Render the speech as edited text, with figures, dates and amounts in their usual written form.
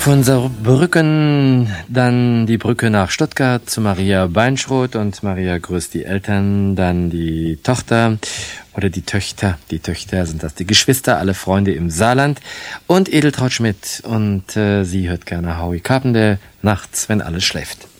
Von Saarbrücken dann die Brücke nach Stuttgart zu Maria Beinschroth und Maria grüßt die Eltern, dann die Tochter oder die Töchter. Die Töchter sind das, die Geschwister, alle Freunde im Saarland und Edeltraud Schmidt und sie hört gerne Howie Carpenter nachts, wenn alles schläft.